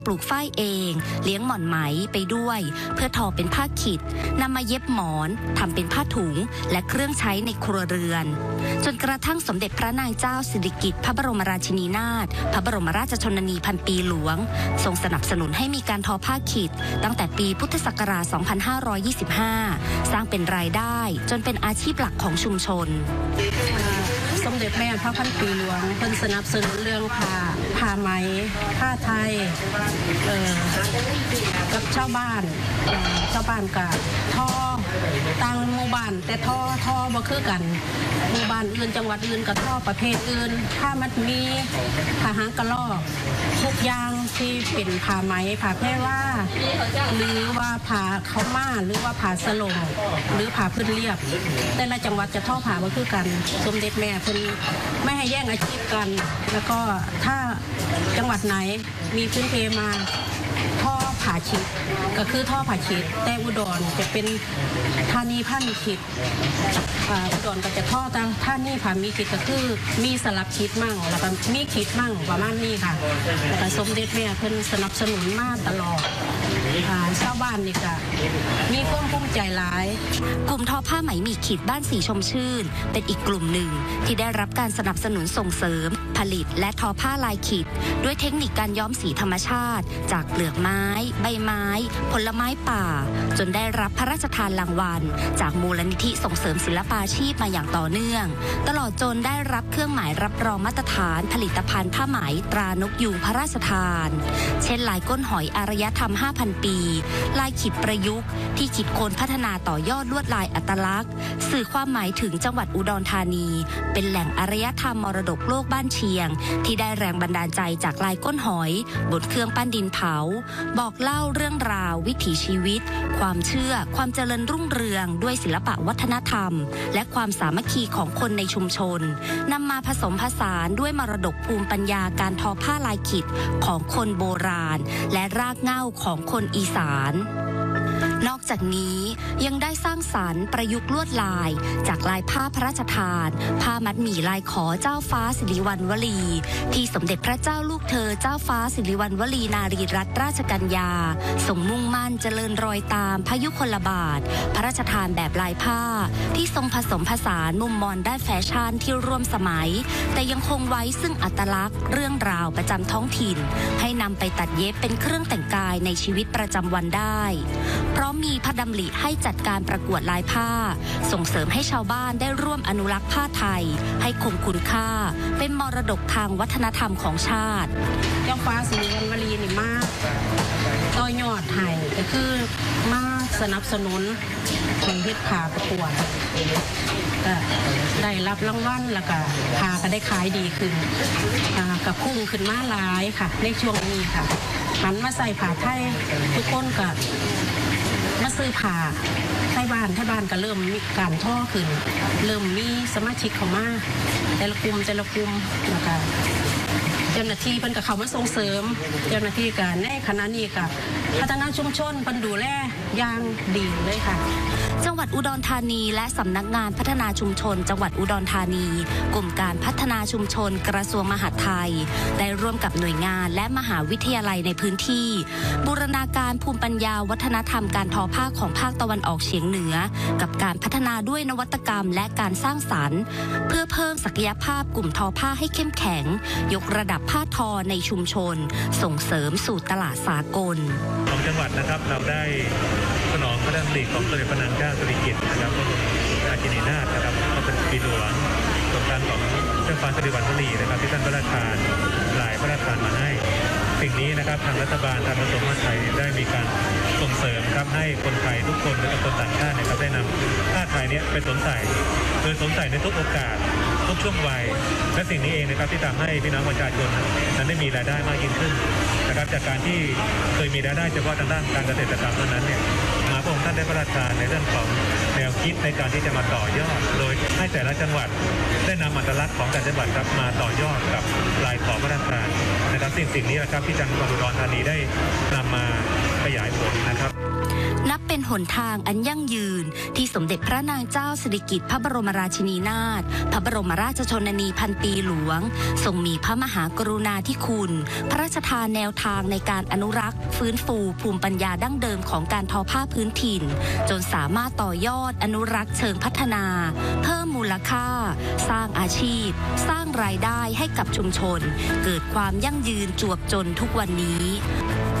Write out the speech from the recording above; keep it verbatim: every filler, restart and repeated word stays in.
ปลูกฝ้ายเองเลี้ยงหม่อนไหมไปด้วยเพื่อทอเป็นผ้าขิดนำมาเย็บหมอนทำเป็นผ้าถุงและเครื่องใช้ในครัวเรือนจนกระทั่งสมเด็จพระนางเจ้าสิริกิติ์พระบรมราชินีนาถพระบรมราชชนนีพันปีหลวงทรงสนับสนุนให้มีการทอผ้าขิดตั้งแต่ปีพุทธศักราช สองพันห้าร้อยยี่สิบห้า สร้างเป็นรายได้จนเป็นอาชีพหลักของชุมชนสมเด็จแม่พระพันปีหลวงเพิ่นสนับสนุนเรื่องผ้าผ้าไหมผ้าไทยเอ่อกับชาวบ้านชาวบ้านกับท่อต่างหมู่บ้านแต่ท่อท่อบ่คือกันหมู่บ้านอื่นจังหวัดอื่นกับท่อประเภทอื่นผ้ามัดมีผ้าหางกระรอกทุกอย่างที่เป็นผ้าไหมผ้าแพรว่าหรือว่าผ้าข้าวม่าหรือว่าผ้าสลงหรือผ้าพื้นเรียบแต่ละจังหวัดจะท่อผ้าบ่คือกันสมเด็จแม่เพิ่นไม่ให้แย่งอาชีพกันแล้วก็ถ้าจังหวัดไหนมีพื้นเพมาท่อผ่าขิดก็คือท่อผ่าขิดแต่อุดรจะเป็นธานีผ้ามีขิดอุดรก็จะท่อแต่ธานีผ้ามีขิดก็คือมีสลับขิดมั่งแล้วก็มีขิดมั่งประมาณนี้ค่ะแต่สมเด็จแม่เพิ่นสนับสนุนมาตลอดชาวบ้านนี่ก็มีความภูมิใจหลายกลุ่มทอผ้าไหมมีขิดบ้านสีชมชื่นเป็นอีกกลุ่มหนึ่งที่ได้รับการสนับสนุนส่งเสริมผลิตและทอผ้าลายขิดด้วยเทคนิคการย้อมสีธรรมชาติจากเปลือกไม้ใบไม้ผลไม้ป่าจนได้รับพระราชทานรางวัลจากมูลนิธิส่งเสริมศิลปาชีพมาอย่างต่อเนื่องตลอดจนได้รับเครื่องหมายรับรองมาตรฐานผลิตภัณฑ์ผ้าไหมตรานกยูงพระราชทานเช่นลายก้นหอยอารยธรรม ห้าพัน ปีลายขิดประยุกต์ที่คิดค้นพัฒนาต่อยอดลวดลายอัตลักษณ์สื่อความหมายถึงจังหวัดอุดรธานีเป็นแหล่งอารยธรรมมรดกโลกบ้านเชียงที่ได้แรงบันดาลใจจากลายก้นหอยบนเครื่องปั้นดินเผาบอกเล่าเรื่องราววิถีชีวิตความเชื่อความเจริญรุ่งเรืองด้วยศิลปะวัฒนธรรมและความสามัคคีของคนในชุมชนนำมาผสมผสานด้วยมรดกภูมิปัญญาการทอผ้าลายขิดของคนโบราณและรากเหง้าของคนอีสานนอกจากนี้ยังได้สร้างสรรค์ประยุกต์ลวดลายจากลายผ้าพระราชทานผ้ามัดหมี่ลายขอเจ้าฟ้าสิริวัณวลีที่สมเด็จพระเจ้าลูกเธอเจ้าฟ้าสิริวัณวลีนารีรัตนราชกัญญาทรงมุ่งมั่นเจริญรอยตามพระยุคลบาทพระราชทานแบบลายผ้าที่ทรงผสมผสานมุมมองด้านแฟชั่นที่ร่วมสมัยแต่ยังคงไว้ซึ่งอัตลักษณ์เรื่องราวประจำท้องถิ่นให้นำไปตัดเย็บเป็นเครื่องแต่งกายในชีวิตประจำวันได้เพราะมีพระดำริให้จัดการประกวดลายผ้าส่งเสริมให้ชาวบ้านได้ร่วมอนุรักษ์ผ้าไทยให้คงคุณค่าเป็นมรดกทางวัฒนธรรมของชาติเจ้าฟ้าสิริวัณวลีนี่มากต่อยอดไทยก็คือมาสนับสนุนให้เฮ็ดผ้าประกวดก็ได้รับรางวัลแล้วก็ผ้าก็ได้ขายดีขึ้นกับพุ่งขึ้นมาหลายค่ะในช่วงนี้ค่ะหันมาใส่ผ้าไทยทุกคนก็มาซื้อผ้าไทยบ้านไทยบ้านก็เริ่มมีการท่อขึ้นเริ่มมีสมาชิกเข้ามาแต่ละกลุ่มแต่ละกลุ่มแล้วก็เจ้าหน้าที่เพิ่นก็เข้ามาส่งเสริมเจ้าหน้าที่ก็ในคณะนี้ก็พัฒนาชุมชนเพิ่นดูแลอย่างดีเลยค่ะจังหวัดอุดรธานีและสำนักงานพัฒนาชุมชนจังหวัดอุดรธานีกลุ่มการพัฒนาชุมชนกระทรวงมหาดไทยได้ร่วมกับหน่วยงานและมหาวิทยาลัยในพื้นที่บูรณาการภูมิปัญญาวัฒนธรรมการทอผ้าของภาคตะวันออกเฉียงเหนือกับการพัฒนาด้วยนวัตกรรมและการสร้างสรรค์เพื่อเพิ่มศักยภาพกลุ่มทอผ้าให้เข้มแข็งยกระดับผ้าทอในชุมชนส่งเสริมสู่ตลาดสากลของจังหวัดนะครับเราได้สนองพระดำริของสมเด็จพระนางเจ้าสิริกิติ์นะครับพระบรมราชินีนาถนะครับก็เป็นปีหลวงโครงการของเจ้าฟ้าสิริวัณวลีนะครับที่ท่านพระราชทานลายพระราชทานมาให้สิ่งนี้นะครับทางรัฐบาลทางกระทรวงมหาดไทยได้มีการส่งเสริมครับให้คนไทยทุกคนและคนต่างชาตินะครับได้นำผ้าไทยนี้ไปสวมใส่โดยสวมใส่ในทุกโอกาสทุกช่วงวัยและสิ่งนี้เองนะครับที่ทำให้พี่น้องประชาชนนั้นได้มีรายได้มากยิ่งขึ้นนะครับจากการที่เคยมีรายได้เฉพาะทางด้านการเกษตรกรรมเท่านั้นเนี่ยมาพระองค์ท่านได้พระราชทานในเรื่องของแนวคิดในการที่จะมาต่อยอดโดยให้แต่ละจังหวัดได้นำอัตลักษณ์ของแต่ละจังหวัดครับมาต่อยอดกับลายขอพระราชทานนะครับสิ่งสิ่งนี้แหละครับที่จังหวัดอุดรธานีได้นำมาขยายผลนะครับนับเป็นหนทางอันยั่งยืนที่สมเด็จพระนางเจ้าสิริกิติ์พระบรมราชินีนาถพระบรมราชชนนีพันปีหลวงทรงมีพระมหากรุณาธิคุณพระราชทานแนวทางในการอนุรักษ์ฟื้นฟูภูมิปัญญาดั้งเดิมของการทอผ้าพื้นถิ่นจนสามารถต่อยอดอนุรักษ์เชิงพัฒนาเพิ่มมูลค่าสร้างอาชีพสร้างรายได้ให้กับชุมชนเกิดความยั่งยืนจวบจนทุกวันนี้